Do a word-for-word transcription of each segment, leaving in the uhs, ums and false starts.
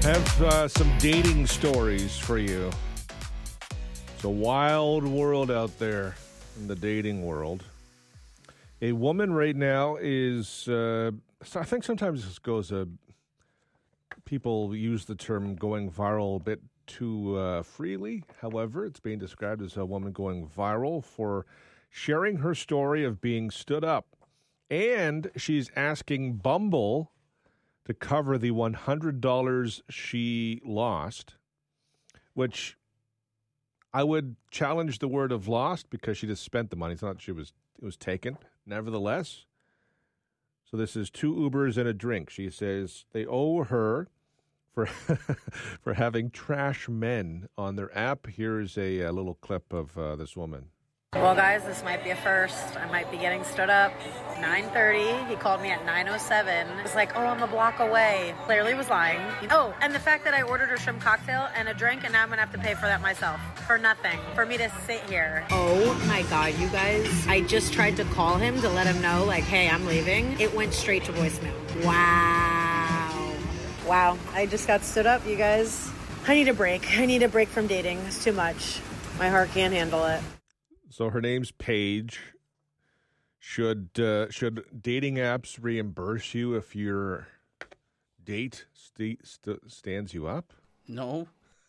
Have uh, some dating stories for you. It's a wild world out there in the dating world. A woman right now is, uh, so I think sometimes this goes, uh, people use the term going viral a bit too uh, freely. However, it's being described as a woman going viral for sharing her story of being stood up. And she's asking Bumble to cover the one hundred dollars she lost, which I would challenge the word of lost because she just spent the money. It's not she was it was taken. Nevertheless, so this is two Ubers and a drink. She says they owe her for for having trash men on their app. Here's a, a little clip of uh, this woman. Well, guys, this might be a first. I might be getting stood up. nine thirty. He called me at nine oh seven. It was like, oh, I'm a block away. Clearly was lying. Oh, and the fact that I ordered a shrimp cocktail and a drink, and now I'm going to have to pay for that myself. For nothing. For me to sit here. Oh, my God, you guys. I just tried to call him to let him know, like, hey, I'm leaving. It went straight to voicemail. Wow. Wow. I just got stood up, you guys. I need a break. I need a break from dating. It's too much. My heart can't handle it. So her name's Paige. Should uh, should dating apps reimburse you if your date st- st- stands you up? No.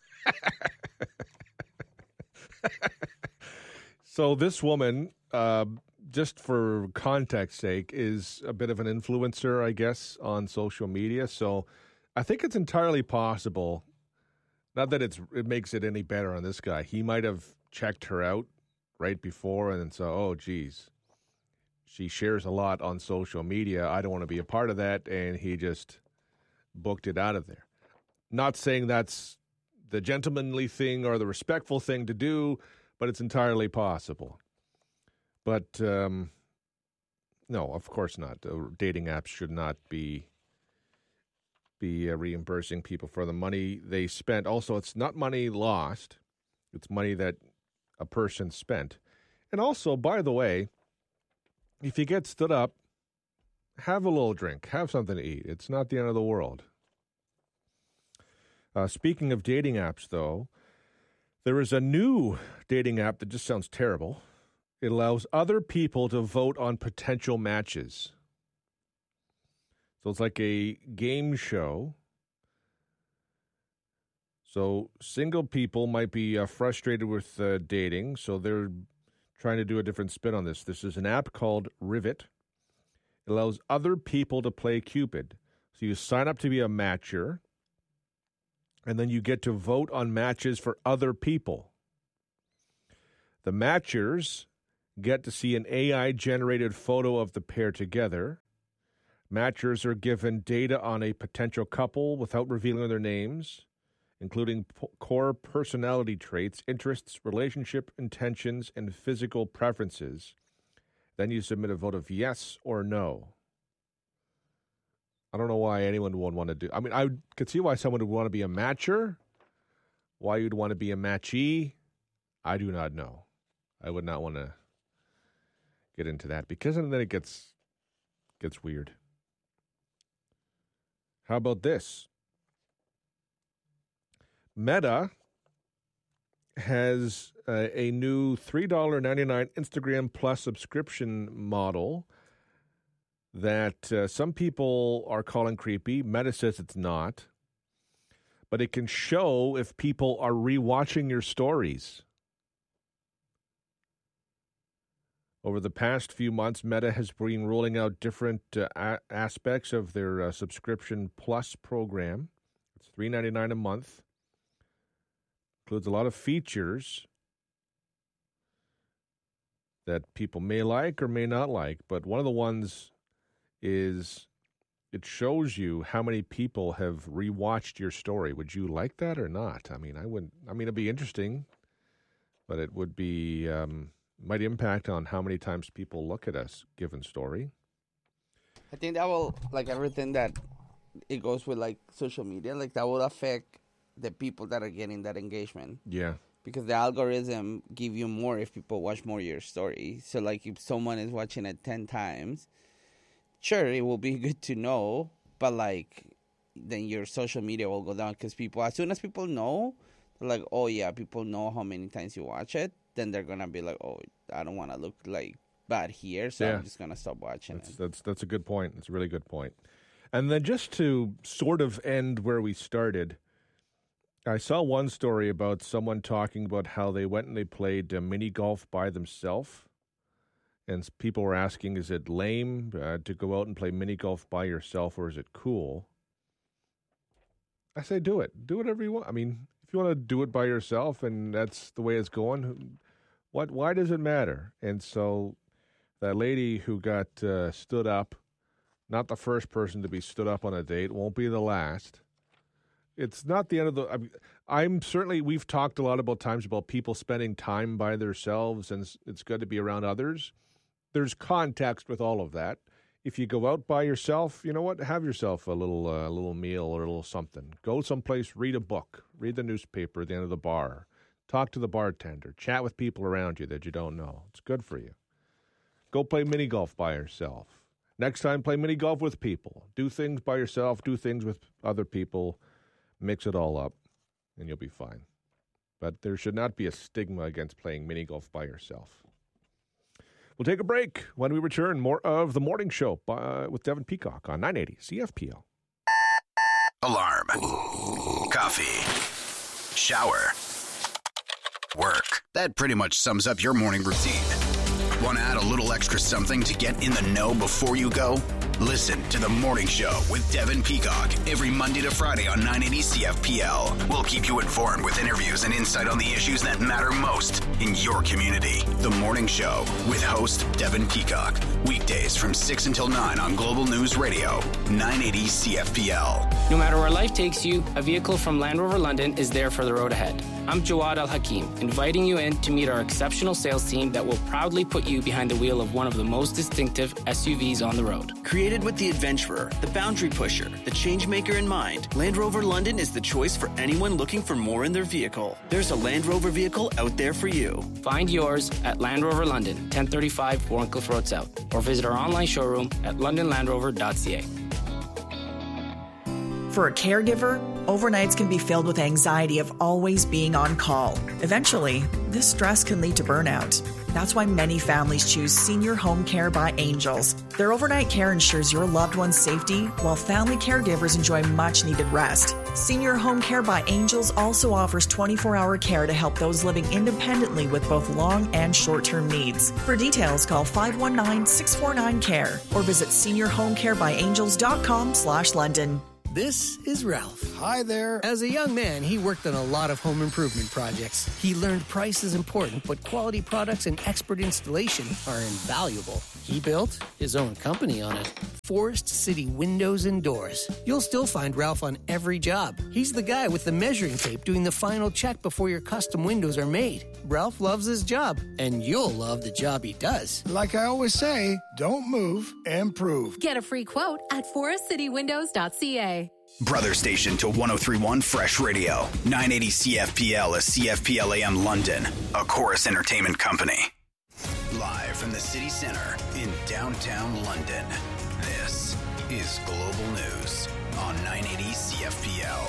So this woman, uh, just for context sake, is a bit of an influencer, I guess, on social media. So I think it's entirely possible. Not that it's it makes it any better on this guy. He might have checked her out right before, and so, oh, geez, she shares a lot on social media. I don't want to be a part of that, and he just booked it out of there. Not saying that's the gentlemanly thing or the respectful thing to do, but it's entirely possible. But, um, no, of course not. Uh, dating apps should not be be uh, reimbursing people for the money they spent. Also, it's not money lost. It's money that a person spent. And also, by the way, if you get stood up, have a little drink, have something to eat. It's not the end of the world. Uh, speaking of dating apps, though, there is a new dating app that just sounds terrible. It allows other people to vote on potential matches. So it's like a game show. So single people might be uh, frustrated with uh, dating, so they're trying to do a different spin on this. This is an app called Rivet. It allows other people to play Cupid. So you sign up to be a matcher, and then you get to vote on matches for other people. The matchers get to see an A I-generated photo of the pair together. Matchers are given data on a potential couple without revealing their names, including p- core personality traits, interests, relationship intentions, and physical preferences. Then you submit a vote of yes or no. I don't know why anyone would want to do. I mean, I could see why someone would want to be a matcher, why you'd want to be a matchee. I do not know. I would not want to get into that because then it gets gets weird. How about this? Meta has uh, a new three dollars and ninety-nine cents Instagram Plus subscription model that uh, some people are calling creepy. Meta says it's not. But it can show if people are rewatching your stories. Over the past few months, Meta has been rolling out different uh, a- aspects of their uh, subscription Plus program. It's three dollars and ninety-nine cents a month. Includes a lot of features that people may like or may not like. But one of the ones is it shows you how many people have rewatched your story. Would you like that or not? I mean, I wouldn't. I mean, it'd be interesting, but it would be um, might impact on how many times people look at a given story. I think that will, like everything that it goes with, like social media, like that will affect the people that are getting that engagement. Yeah. Because the algorithm give you more if people watch more of your story. So, like, if someone is watching it ten times, sure, it will be good to know, but, like, then your social media will go down because people, as soon as people know, they're like, oh yeah, people know how many times you watch it, then they're gonna be like, oh, I don't want to look like bad here, so yeah. I'm just gonna stop watching that's, it. That's that's a good point. That's a really good point. And then just to sort of end where we started, I saw one story about someone talking about how they went and they played uh, mini golf by themselves. And people were asking, is it lame uh, to go out and play mini golf by yourself, or is it cool? I say do it. Do whatever you want. I mean, if you want to do it by yourself and that's the way it's going, what? Why does it matter? And so that lady who got uh, stood up, not the first person to be stood up on a date, won't be the last. It's not the end of the... I mean, I'm certainly... We've talked a lot about times about people spending time by themselves, and it's good to be around others. There's context with all of that. If you go out by yourself, you know what? Have yourself a little uh, little meal or a little something. Go someplace, read a book, read the newspaper at the end of the bar, talk to the bartender, chat with people around you that you don't know. It's good for you. Go play mini golf by yourself. Next time, play mini golf with people. Do things by yourself, do things with other people, mix it all up, and you'll be fine. But there should not be a stigma against playing mini golf by yourself. We'll take a break. When we return, more of The Morning Show by, with Devin Peacock on nine eighty C F P L. Alarm. Coffee. Shower. Work. That pretty much sums up your morning routine. Want to add a little extra something to get in the know before you go? Listen to The Morning Show with Devin Peacock every Monday to Friday on nine eighty C F P L. We'll keep you informed with interviews and insight on the issues that matter most in your community. The Morning Show with host Devin Peacock. Weekdays from six until nine on Global News Radio, nine eighty C F P L. No matter where life takes you, a vehicle from Land Rover London is there for the road ahead. I'm Jawad Al-Hakim, inviting you in to meet our exceptional sales team that will proudly put you behind the wheel of one of the most distinctive S U Vs on the road. Created with the adventurer, the boundary pusher, the change maker in mind, Land Rover London is the choice for anyone looking for more in their vehicle. There's a Land Rover vehicle out there for you. Find yours at Land Rover London, ten thirty-five Warncliffe Road South, or visit our online showroom at london land rover dot c a. For a caregiver, overnights can be filled with anxiety of always being on call. Eventually, this stress can lead to burnout. That's why many families choose Senior Home Care by Angels. Their overnight care ensures your loved one's safety, while family caregivers enjoy much-needed rest. Senior Home Care by Angels also offers twenty-four hour care to help those living independently with both long and short-term needs. For details, call five one nine, six four nine, C A R E or visit senior home care by angels dot com slash London. This is Ralph. Hi there. As a young man, he worked on a lot of home improvement projects. He learned price is important, but quality products and expert installation are invaluable. He built his own company on it. Forest City Windows and Doors. You'll still find Ralph on every job. He's the guy with the measuring tape doing the final check before your custom windows are made. Ralph loves his job, and you'll love the job he does. Like I always say, don't move, improve. Get a free quote at forest city windows dot c a. Brother station to one oh three point one Fresh Radio, nine eighty C F P L is C F P L A M London, a Chorus Entertainment company. Live from the city center in downtown London, this is Global News on nine eighty C F P L.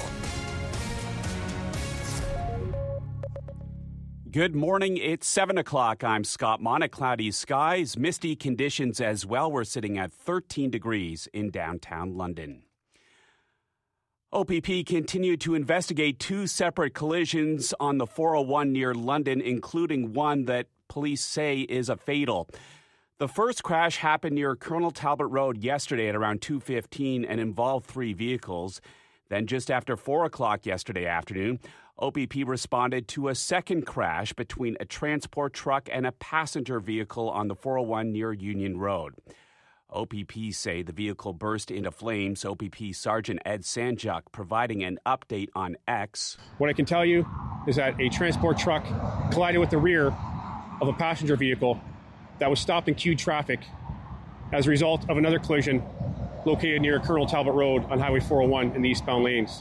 Good morning. It's seven o'clock. I'm Scott Monick. Cloudy skies, misty conditions as well. We're sitting at thirteen degrees in downtown London. O P P continued to investigate two separate collisions on the four oh one near London, including one that police say is a fatal. The first crash happened near Colonel Talbot Road yesterday at around two fifteen and involved three vehicles. Then just after four o'clock yesterday afternoon, O P P responded to a second crash between a transport truck and a passenger vehicle on the four oh one near Union Road. O P P say the vehicle burst into flames. O P P Sergeant Ed Sanjuk providing an update on X. What I can tell you is that a transport truck collided with the rear of a passenger vehicle that was stopped in queued traffic as a result of another collision located near Colonel Talbot Road on Highway four oh one in the eastbound lanes.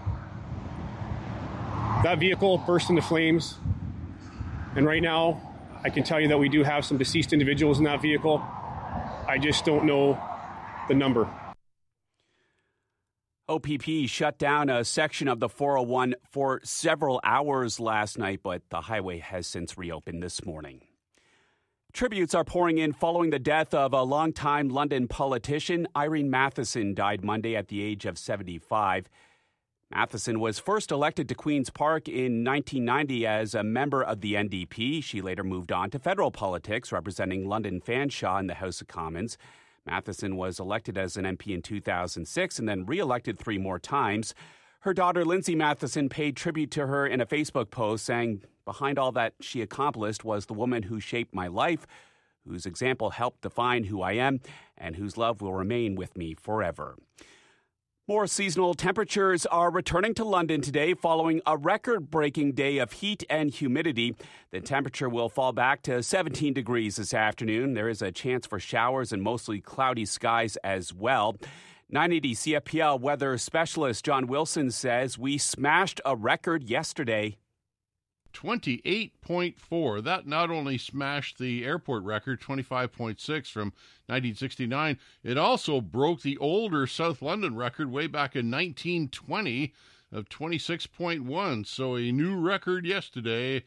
That vehicle burst into flames, and right now I can tell you that we do have some deceased individuals in that vehicle. I just don't know the number. O P P shut down a section of the four oh one for several hours last night, but the highway has since reopened this morning. Tributes are pouring in following the death of a longtime London politician. Irene Matheson died Monday at the age of seventy-five. Matheson was first elected to Queen's Park in nineteen ninety as a member of the N D P. She later moved on to federal politics, representing London Fanshawe in the House of Commons. Matheson was elected as an M P in two thousand six and then re-elected three more times. Her daughter, Lindsay Matheson, paid tribute to her in a Facebook post, saying, "Behind all that she accomplished was the woman who shaped my life, whose example helped define who I am, and whose love will remain with me forever." More seasonal temperatures are returning to London today following a record-breaking day of heat and humidity. The temperature will fall back to seventeen degrees this afternoon. There is a chance for showers and mostly cloudy skies as well. nine eighty C F P L weather specialist John Wilson says we smashed a record yesterday. twenty-eight point four. That not only smashed the airport record, twenty-five point six from nineteen sixty-nine, it also broke the older South London record way back in nineteen twenty of twenty-six point one. So a new record yesterday.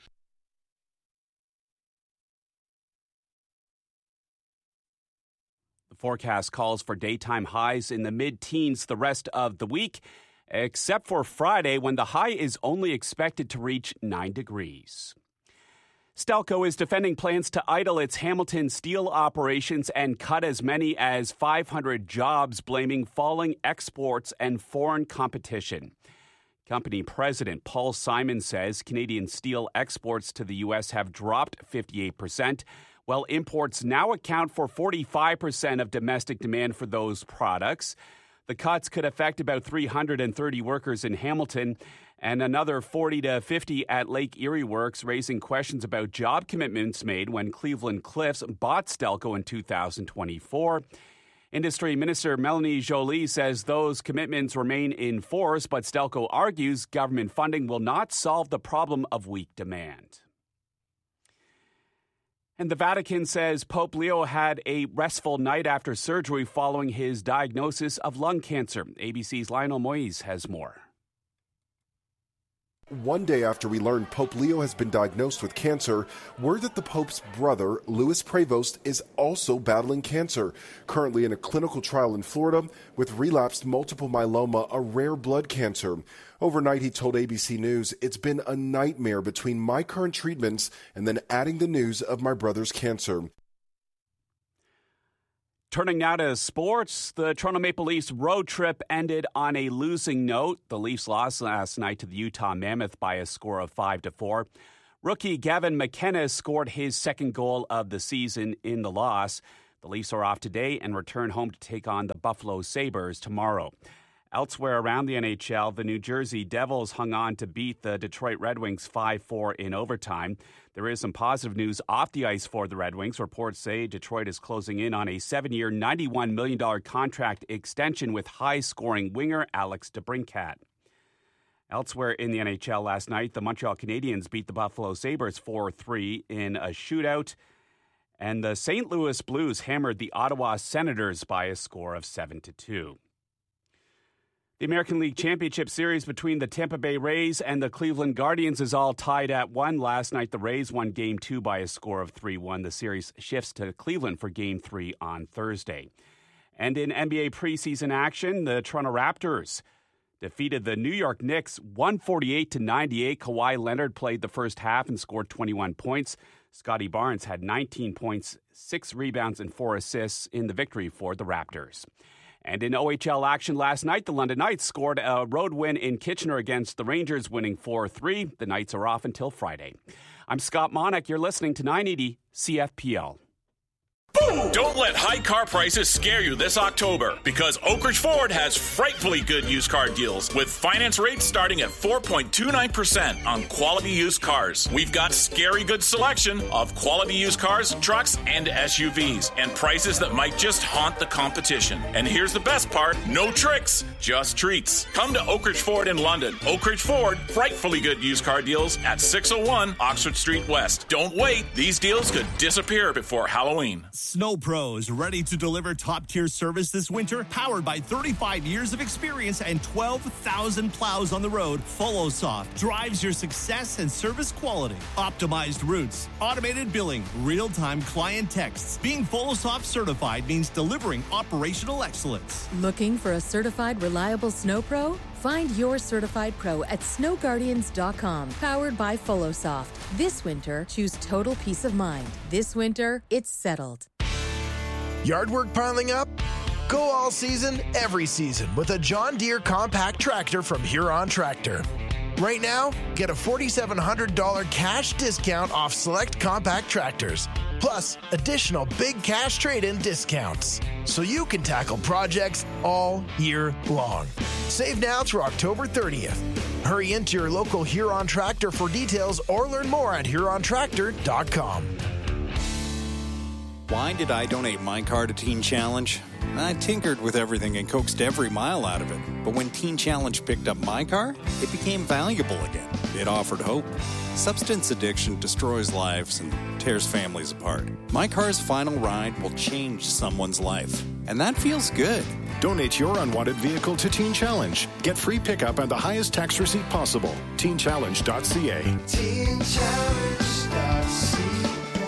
The forecast calls for daytime highs in the mid-teens the rest of the week, except for Friday, when the high is only expected to reach nine degrees. Stelco is defending plans to idle its Hamilton steel operations and cut as many as five hundred jobs, blaming falling exports and foreign competition. Company president Paul Simon says Canadian steel exports to the U S have dropped fifty-eight percent, while imports now account for forty-five percent of domestic demand for those products. The cuts could affect about three hundred thirty workers in Hamilton and another forty to fifty at Lake Erie Works, raising questions about job commitments made when Cleveland Cliffs bought Stelco in two thousand twenty-four. Industry Minister Melanie Joly says those commitments remain in force, but Stelco argues government funding will not solve the problem of weak demand. And the Vatican says Pope Leo had a restful night after surgery following his diagnosis of lung cancer. A B C's Lionel Moise has more. One day after we learned Pope Leo has been diagnosed with cancer, word that the Pope's brother, Louis Prevost, is also battling cancer, currently in a clinical trial in Florida with relapsed multiple myeloma, a rare blood cancer. Overnight, he told A B C News, "It's been a nightmare between my current treatments and then adding the news of my brother's cancer." Turning now to sports, the Toronto Maple Leafs road trip ended on a losing note. The Leafs lost last night to the Utah Mammoth by a score of five to four. Rookie Gavin McKenna scored his second goal of the season in the loss. The Leafs are off today and return home to take on the Buffalo Sabres tomorrow. Elsewhere around the N H L, the New Jersey Devils hung on to beat the Detroit Red Wings five four in overtime. There is some positive news off the ice for the Red Wings. Reports say Detroit is closing in on a seven-year, ninety-one million dollars contract extension with high-scoring winger Alex DeBrincat. Elsewhere in the N H L last night, the Montreal Canadiens beat the Buffalo Sabres four three in a shootout, and the Saint Louis Blues hammered the Ottawa Senators by a score of seven to two. The American League Championship Series between the Tampa Bay Rays and the Cleveland Guardians is all tied at one. Last night, the Rays won Game two by a score of three one. The series shifts to Cleveland for Game three on Thursday. And in N B A preseason action, the Toronto Raptors defeated the New York Knicks one forty-eight to ninety-eight. Kawhi Leonard played the first half and scored twenty-one points. Scotty Barnes had nineteen points, six rebounds, and four assists in the victory for the Raptors. And in O H L action last night, the London Knights scored a road win in Kitchener against the Rangers, winning four three. The Knights are off until Friday. I'm Scott Monick. You're listening to nine eighty C F P L. Don't let high car prices scare you this October, because Oak Ridge Ford has frightfully good used car deals with finance rates starting at four point two nine percent on quality used cars. We've got scary good selection of quality used cars, trucks, and S U Vs, and prices that might just haunt the competition. And here's the best part, no tricks, just treats. Come to Oak Ridge Ford in London. Oak Ridge Ford, frightfully good used car deals at six oh one Oxford Street West. Don't wait, these deals could disappear before Halloween. Snow Pros, ready to deliver top-tier service this winter? Powered by thirty-five years of experience and twelve thousand plows on the road, FollowSoft drives your success and service quality. Optimized routes, automated billing, real-time client texts. Being FollowSoft certified means delivering operational excellence. Looking for a certified, reliable Snow Pro? Find your certified pro at snow guardians dot com. Powered by FollowSoft. This winter, choose total peace of mind. This winter, it's settled. Yard work piling up? Go all season, every season with a John Deere compact tractor from Huron Tractor. Right now, get a four thousand seven hundred dollars cash discount off select compact tractors, plus additional big cash trade-in discounts, so you can tackle projects all year long. Save now through October thirtieth. Hurry into your local Huron Tractor for details or learn more at huron tractor dot com. Why did I donate my car to Teen Challenge? I tinkered with everything and coaxed every mile out of it. But when Teen Challenge picked up my car, it became valuable again. It offered hope. Substance addiction destroys lives and tears families apart. My car's final ride will change someone's life. And that feels good. Donate your unwanted vehicle to Teen Challenge. Get free pickup and the highest tax receipt possible. teen challenge dot c a. teen challenge dot c a.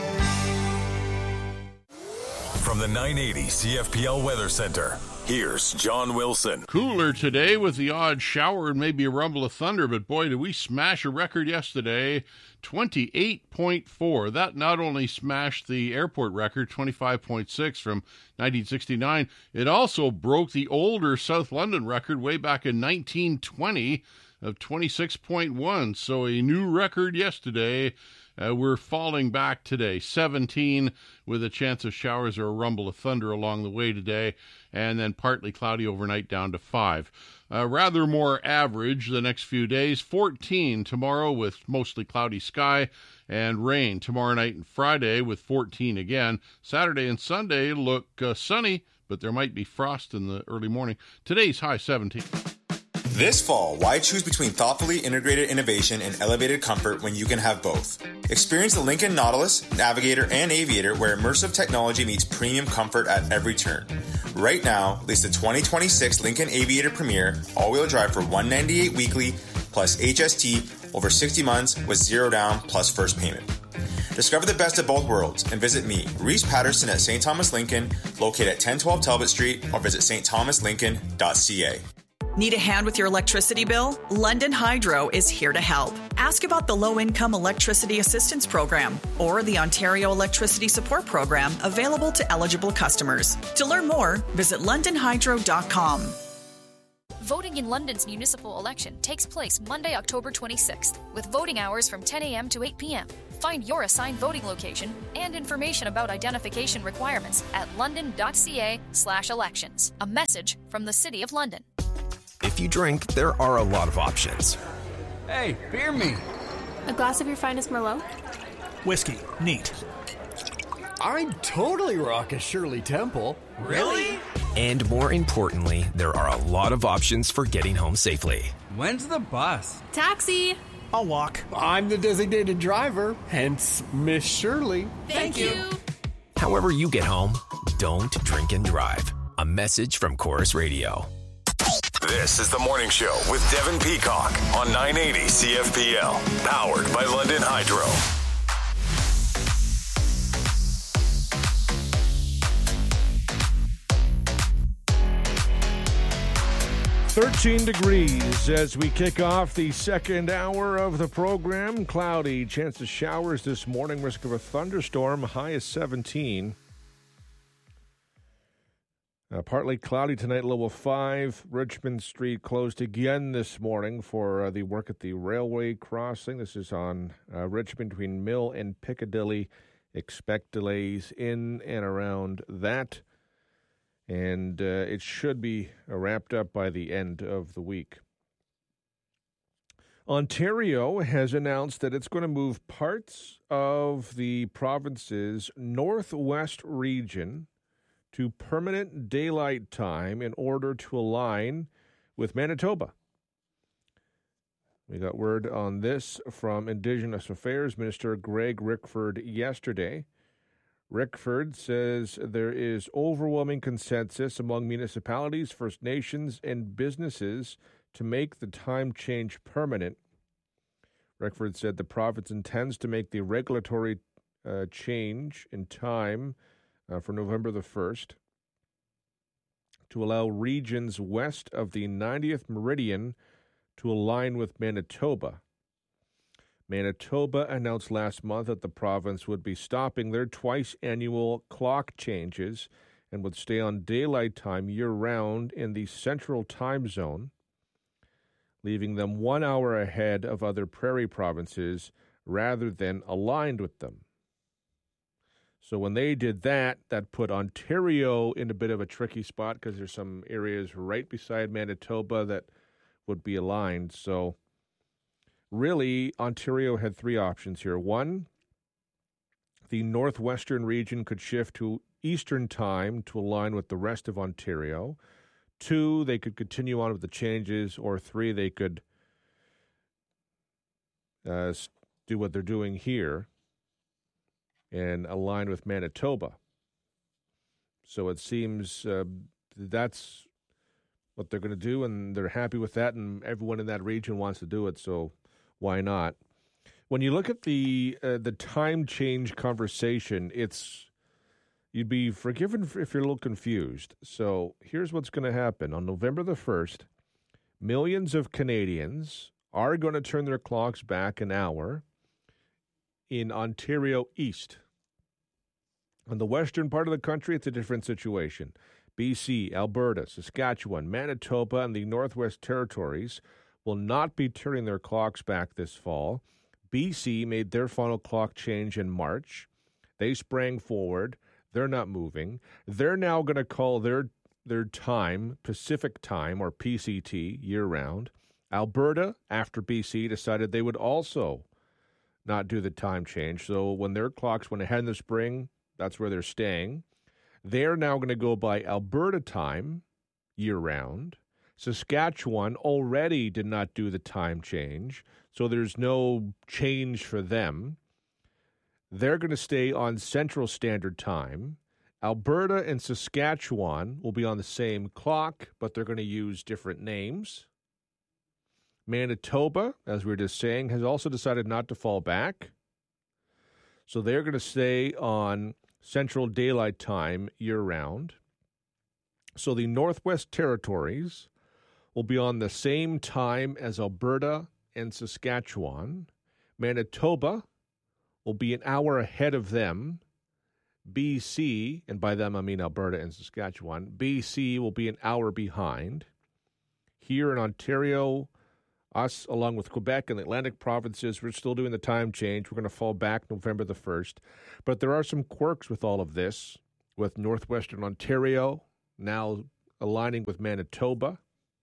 From the nine eighty C F P L Weather Center, here's John Wilson. Cooler today with the odd shower and maybe a rumble of thunder, but boy, did we smash a record yesterday, twenty-eight point four. That not only smashed the airport record, twenty-five point six from nineteen sixty-nine, it also broke the older South London record way back in nineteen twenty of twenty-six point one. So a new record yesterday. Uh, we're falling back today, seventeen, with a chance of showers or a rumble of thunder along the way today, and then partly cloudy overnight down to five. Uh, rather more average the next few days, fourteen tomorrow with mostly cloudy sky and rain tomorrow night and Friday with fourteen again. Saturday and Sunday look uh, sunny, but there might be frost in the early morning. Today's high seventeen. This fall, why choose between thoughtfully integrated innovation and elevated comfort when you can have both? Experience the Lincoln Nautilus, Navigator, and Aviator, where immersive technology meets premium comfort at every turn. Right now, lease the twenty twenty-six Lincoln Aviator Premier all-wheel drive for one hundred ninety-eight dollars weekly plus H S T over sixty months with zero down plus first payment. Discover the best of both worlds and visit me, Reese Patterson at Saint Thomas Lincoln, located at ten twelve Talbot Street, or visit st thomas lincoln dot c a. Need a hand with your electricity bill? London Hydro is here to help. Ask about the Low-Income Electricity Assistance Program or the Ontario Electricity Support Program available to eligible customers. To learn more, visit london hydro dot com. Voting in London's municipal election takes place Monday, October twenty-sixth, with voting hours from ten a.m. to eight p.m. Find your assigned voting location and information about identification requirements at london dot c a slash elections. A message from the City of London. If you drink, there are a lot of options. Hey, beer me. A glass of your finest Merlot? Whiskey. Neat. I'd totally rock a Shirley Temple. Really? And more importantly, there are a lot of options for getting home safely. When's the bus? Taxi. I'll walk. I'm the designated driver, hence Miss Shirley. Thank, Thank you. you. However you get home, don't drink and drive. A message from Chorus Radio. This is the morning show with Devin Peacock on nine eighty C F P L, powered by London Hydro. thirteen degrees as we kick off the second hour of the program. Cloudy, chance of showers this morning, risk of a thunderstorm, high is seventeen. Uh, partly cloudy tonight, low of five. Richmond Street closed again this morning for uh, the work at the railway crossing. This is on uh, Richmond between Mill and Piccadilly. Expect delays in and around that. And uh, it should be uh, wrapped up by the end of the week. Ontario has announced that it's going to move parts of the province's northwest region to permanent daylight time in order to align with Manitoba. We got word on this from Indigenous Affairs Minister Greg Rickford yesterday. Rickford says there is overwhelming consensus among municipalities, First Nations, and businesses to make the time change permanent. Rickford said the province intends to make the regulatory uh, change in time uh, for November the first to allow regions west of the ninetieth meridian to align with Manitoba. Manitoba announced last month that the province would be stopping their twice-annual clock changes and would stay on daylight time year-round in the central time zone, leaving them one hour ahead of other prairie provinces rather than aligned with them. So when they did that, that put Ontario in a bit of a tricky spot because there's some areas right beside Manitoba that would be aligned. So really, Ontario had three options here. One, the northwestern region could shift to Eastern time to align with the rest of Ontario. Two, they could continue on with the changes. Or three, they could uh, do what they're doing here and align with Manitoba. So it seems uh, that's what they're going to do, and they're happy with that, and everyone in that region wants to do it, so why not? When you look at the uh, the time change conversation, it's you'd be forgiven if you're a little confused. So here's what's going to happen. On November the first, millions of Canadians are going to turn their clocks back an hour in Ontario East. On the western part of the country, it's a different situation. B C, Alberta, Saskatchewan, Manitoba, and the Northwest Territories will not be turning their clocks back this fall. B C made their final clock change in March. They sprang forward. They're not moving. They're now going to call their their time Pacific Time, or P C T, year-round. Alberta, after B C, decided they would also not do the time change. So when their clocks went ahead in the spring, that's where they're staying. They're now going to go by Alberta time year-round. Saskatchewan already did not do the time change, so there's no change for them. They're going to stay on Central Standard Time. Alberta and Saskatchewan will be on the same clock, but they're going to use different names. Manitoba, as we were just saying, has also decided not to fall back. So they're going to stay on Central Daylight Time year-round. So the Northwest Territories will be on the same time as Alberta and Saskatchewan. Manitoba will be an hour ahead of them. B C, and by them I mean Alberta and Saskatchewan, B C will be an hour behind. Here in Ontario, us, along with Quebec and the Atlantic provinces, we're still doing the time change. We're going to fall back November the first. But there are some quirks with all of this, with Northwestern Ontario now aligning with Manitoba.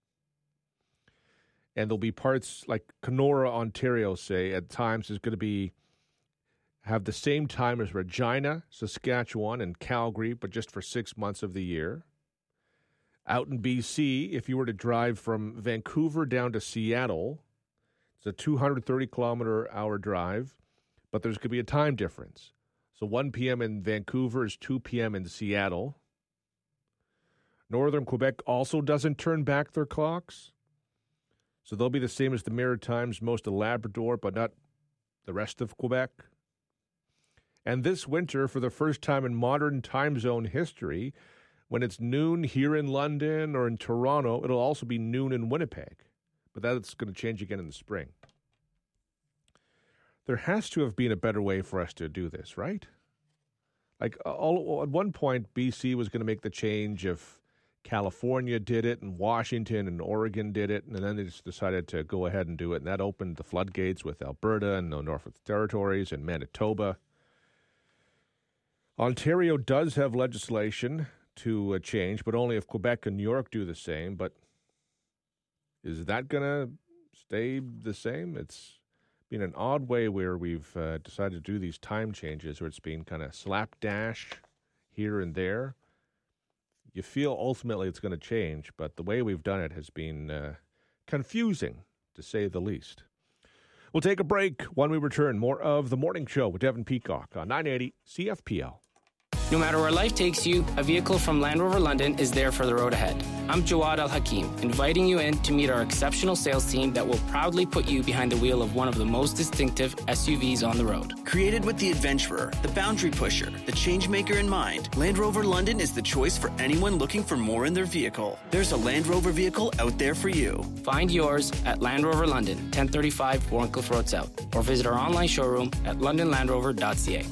And there'll be parts like Kenora, Ontario, say, at times is going to be have the same time as Regina, Saskatchewan, and Calgary, but just for six months of the year. Out in B C, if you were to drive from Vancouver down to Seattle, it's a two hundred thirty kilometer hour drive, but there's going to be a time difference. So one p.m. in Vancouver is two p.m. in Seattle. Northern Quebec also doesn't turn back their clocks. So they'll be the same as the Maritimes, most of Labrador, but not the rest of Quebec. And this winter, for the first time in modern time zone history, when it's noon here in London or in Toronto, it'll also be noon in Winnipeg. But that's going to change again in the spring. There has to have been a better way for us to do this, right? Like, all, at one point, B C was going to make the change if California did it, and Washington and Oregon did it, and then they just decided to go ahead and do it. And that opened the floodgates with Alberta and the Northwest Territories and Manitoba. Ontario does have legislation to uh, change, but only if Quebec and New York do the same. But is that going to stay the same? It's been an odd way where we've uh, decided to do these time changes, where it's been kind of slapdash here and there. You feel ultimately it's going to change, but the way we've done it has been uh, confusing, to say the least. We'll take a break. When we return, more of The Morning Show with Devin Peacock on nine eighty C F P L. No matter where life takes you, a vehicle from Land Rover London is there for the road ahead. I'm Jawad Al Hakim, inviting you in to meet our exceptional sales team that will proudly put you behind the wheel of one of the most distinctive S U Vs on the road. Created with the adventurer, the boundary pusher, the changemaker in mind, Land Rover London is the choice for anyone looking for more in their vehicle. There's a Land Rover vehicle out there for you. Find yours at Land Rover London, ten thirty-five Warncliffe Road South, or visit our online showroom at london land rover dot c a.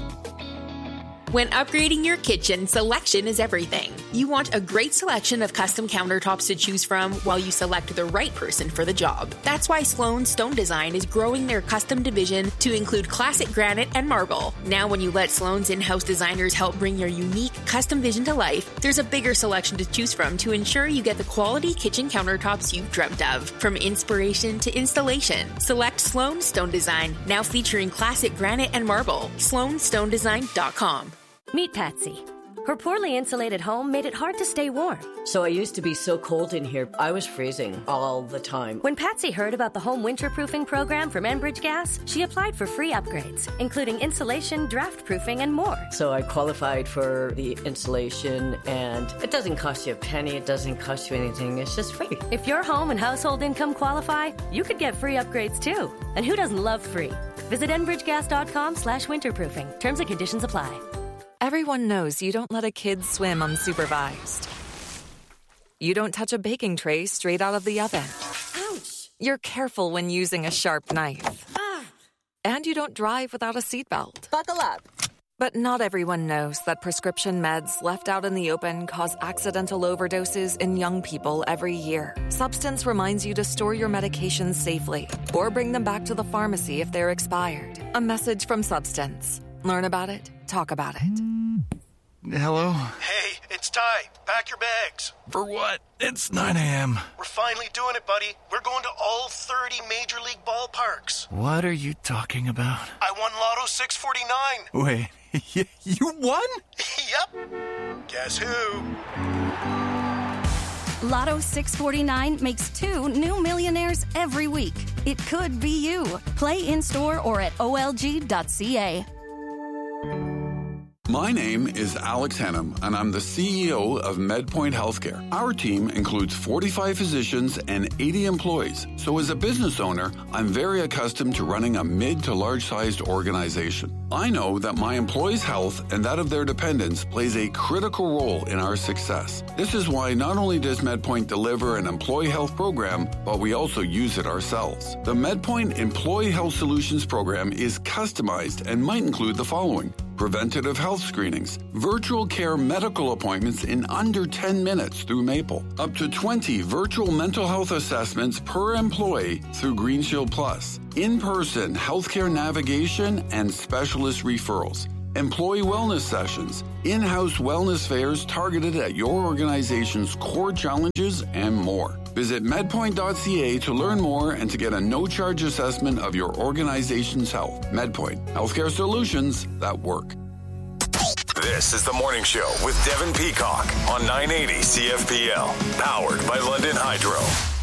When upgrading your kitchen, selection is everything. You want a great selection of custom countertops to choose from while you select the right person for the job. That's why Sloan Stone Design is growing their custom division to include classic granite and marble. Now when you let Sloan's in-house designers help bring your unique custom vision to life, there's a bigger selection to choose from to ensure you get the quality kitchen countertops you've dreamt of. From inspiration to installation, select Sloan Stone Design, now featuring classic granite and marble. sloan stone design dot com. Meet Patsy. Her poorly insulated home made it hard to stay warm. So I used to be so cold in here, I was freezing all the time. When Patsy heard about the home winterproofing program from Enbridge Gas, she applied for free upgrades, including insulation, draft proofing, and more. So I qualified for the insulation, and it doesn't cost you a penny, it doesn't cost you anything, it's just free. If your home and household income qualify, you could get free upgrades too. And who doesn't love free? Visit enbridgegas.com slash winterproofing. Terms and conditions apply. Everyone knows you don't let a kid swim unsupervised. You don't touch a baking tray straight out of the oven. Ouch! You're careful when using a sharp knife. Ah. And you don't drive without a seatbelt. Buckle up. But not everyone knows that prescription meds left out in the open cause accidental overdoses in young people every year. Substance reminds you to store your medications safely or bring them back to the pharmacy if they're expired. A message from Substance. Learn about it. Talk about it. Hello? Hey, it's Ty. Pack your bags. For what? It's nine a.m. We're finally doing it, buddy. We're going to all thirty Major League ballparks. What are you talking about? I won Lotto six forty-nine. Wait, you won? Yep. Guess who? Lotto six forty-nine makes two new millionaires every week. It could be you. Play in-store or at O L G dot C A. My name is Alex Hennum, and I'm the C E O of MedPoint Healthcare. Our team includes forty-five physicians and eighty employees. So as a business owner, I'm very accustomed to running a mid to large-sized organization. I know that my employees' health and that of their dependents plays a critical role in our success. This is why not only does MedPoint deliver an employee health program, but we also use it ourselves. The MedPoint Employee Health Solutions program is customized and might include the following: preventative health screenings, virtual care medical appointments in under ten minutes through Maple, up to twenty virtual mental health assessments per employee through Green Shield Plus, in-person healthcare navigation and specialist referrals, employee wellness sessions, in-house wellness fairs targeted at your organization's core challenges, and more. Visit medpoint dot c a to learn more and to get a no-charge assessment of your organization's health. MedPoint, healthcare solutions that work. This is the Morning Show with Devin Peacock on nine eighty C F P L, powered by London Hydro.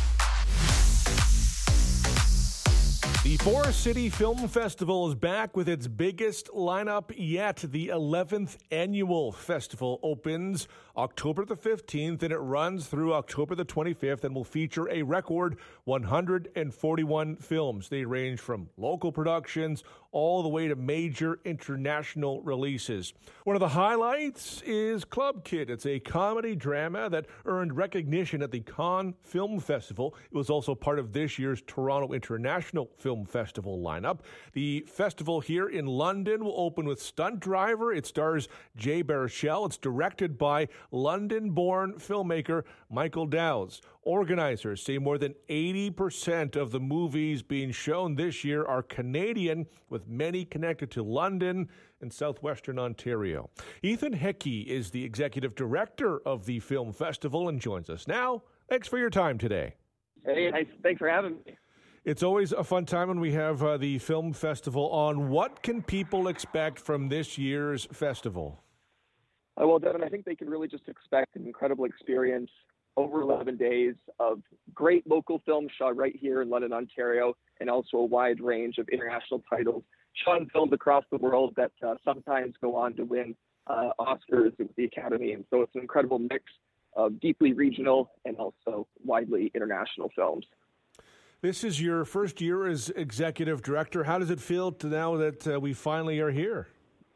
The Forest City Film Festival is back with its biggest lineup yet. The eleventh annual festival opens October the fifteenth, and it runs through October the twenty-fifth and will feature a record one hundred forty-one films. They range from local productions all the way to major international releases. One of the highlights is Club Kid. It's a comedy drama that earned recognition at the Cannes Film Festival. It was also part of this year's Toronto International Film Festival lineup. The festival here in London will open with Stunt Driver. It stars Jay Baruchel. It's directed by London-born filmmaker Michael Dowse. Organizers say more than eighty percent of the movies being shown this year are Canadian, with many connected to London and southwestern Ontario. Ethan Hickey is the executive director of the film festival and joins us now. Thanks for your time today. Hey, thanks for having me. It's always a fun time when we have uh, the film festival on. What can people expect from this year's festival? Uh, well, Devin, I think they can really just expect an incredible experience over eleven days of great local films shot right here in London, Ontario, and also a wide range of international titles shot in films across the world that uh, sometimes go on to win uh, Oscars with the Academy. And so it's an incredible mix of deeply regional and also widely international films. This is your first year as executive director. How does it feel to now that uh, we finally are here?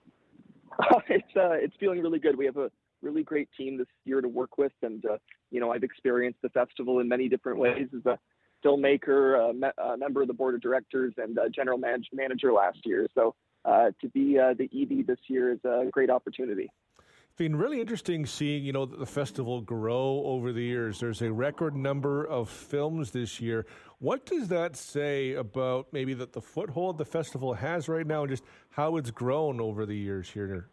it's uh, it's feeling really good. We have a really great team this year to work with, and uh, you know, I've experienced the festival in many different ways as a filmmaker, a, me- a member of the board of directors, and a general man- manager last year. So uh, to be uh, the E D this year is a great opportunity. It's been really interesting seeing, you know, the festival grow over the years. There's a record number of films this year. What does that say about maybe that the foothold the festival has right now and just how it's grown over the years here?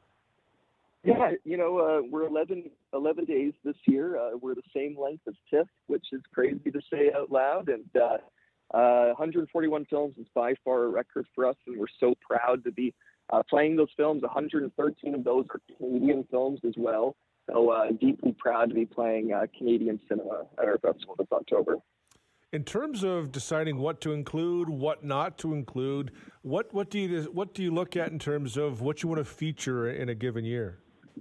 Yeah, you know, uh, we're eleven, eleven days this year. Uh, we're the same length as TIFF, which is crazy to say out loud. And uh, uh, one hundred forty-one films is by far a record for us, and we're so proud to be uh, playing those films. one hundred thirteen of those are Canadian films as well. So uh, deeply proud to be playing uh, Canadian cinema at our festival this October. In terms of deciding what to include, what not to include, what what do you what do you look at in terms of what you want to feature in a given year?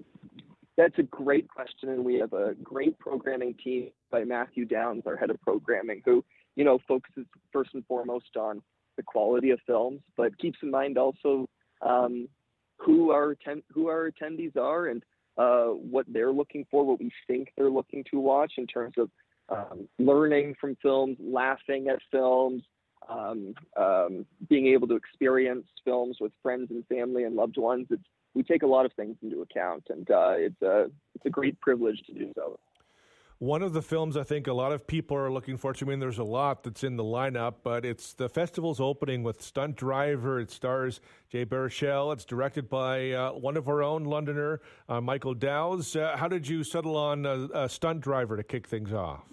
That's a great question, and we have a great programming team by Matthew Downs, our head of programming, who, you know, focuses first and foremost on the quality of films, but keeps in mind also um, who our atten- who our attendees are and uh, what they're looking for, what we think they're looking to watch in terms of um, learning from films, laughing at films, um, um, being able to experience films with friends and family and loved ones. It's We take a lot of things into account, and uh, it's a it's a great privilege to do so. One of the films I think a lot of people are looking forward to, I mean, there's a lot that's in the lineup, but it's the festival's opening with Stunt Driver. It stars Jay Baruchel. It's directed by uh, one of our own Londoner, uh, Michael Dowes. Uh, how did you settle on a, a Stunt Driver to kick things off?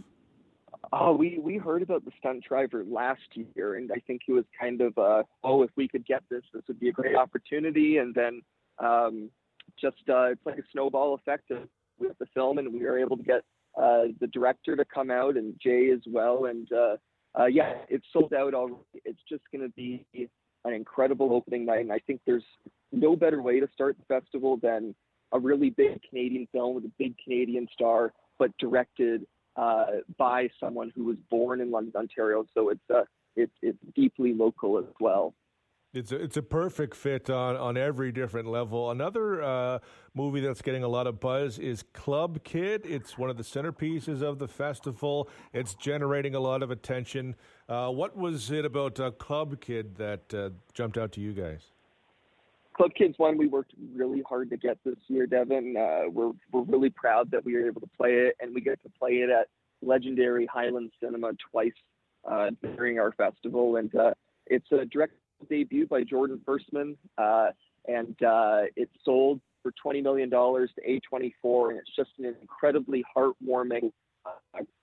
Oh, we, we heard about the Stunt Driver last year, and I think it was kind of, uh, oh, if we could get this, this would be a great opportunity. And then um, just uh, it's like a snowball effect with the film, and we were able to get uh, the director to come out and Jay as well. And uh, uh, yeah, it's sold out already. It's just going to be an incredible opening night. And I think there's no better way to start the festival than a really big Canadian film with a big Canadian star, but directed uh, by someone who was born in London, Ontario. So it's uh, it's it's deeply local as well. It's a, it's a perfect fit on, on every different level. Another uh, movie that's getting a lot of buzz is Club Kid. It's one of the centerpieces of the festival. It's generating a lot of attention. Uh, what was it about uh, Club Kid that uh, jumped out to you guys? Club Kid's one we worked really hard to get this year, Devin. Uh, we're we're really proud that we were able to play it, and we get to play it at legendary Highland Cinema twice uh, during our festival. And uh, it's a direct debut by Jordan Firstman, uh, and uh, it's sold for twenty million dollars to A twenty-four, and it's just an incredibly heartwarming uh,